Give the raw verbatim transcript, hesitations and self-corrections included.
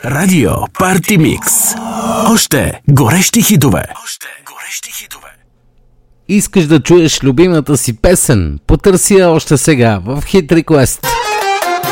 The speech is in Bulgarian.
Радио Парти Микс. Още горещи хитове. Още горещи хитове. Искаш да чуеш любимата си песен? Потърси я още сега в Hit Request.